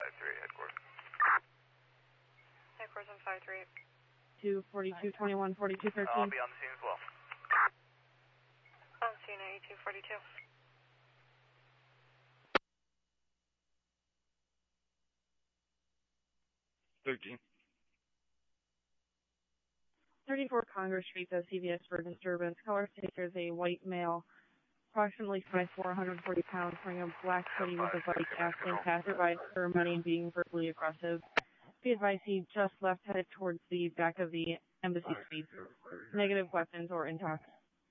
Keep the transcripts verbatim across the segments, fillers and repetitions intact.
five three, headquarters. Headquarters on five three. two forty-two twenty-one forty-two thirteen. I'll be on the scene as well. On scene at eighteen forty-two. thirteen. thirty-four Congress Street, says C V S for disturbance. Caller states there's a white male, approximately five foot four, one hundred forty pounds, wearing a black hoodie with a bike, asking passerby for money, being verbally aggressive. Be advised he just left, headed towards the back of the embassy suite. Negative weapons or intact.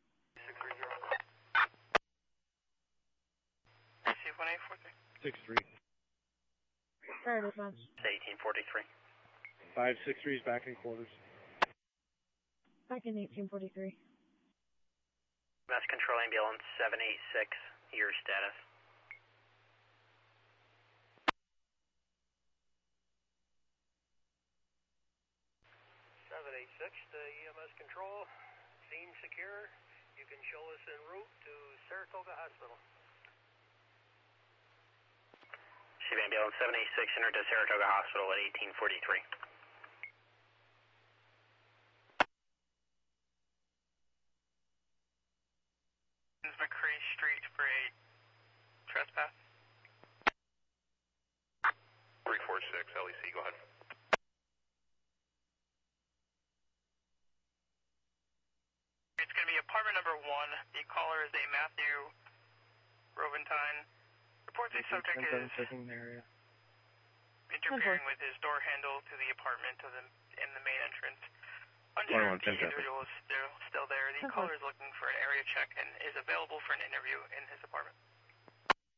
six three. Fair dispatch. eighteen forty-three. five six three is back in quarters. Back in eighteen forty-three. Mass Control Ambulance seven eight six, your status. seven eight six to E M S Control, scene secure. You can show us en route to Saratoga Hospital. Chief Ambulance seven eight six, entered to Saratoga Hospital at eighteen forty-three. McCree Street for a trespass. three four six, L E C, go ahead. It's going to be apartment number one. The caller is a Matthew Roventine. Reports a subject is interfering with his door handle to the apartment to the, in the main entrance. Unsure if the individual is still, still there. The caller is looking for an area check and is available for an interview in his apartment.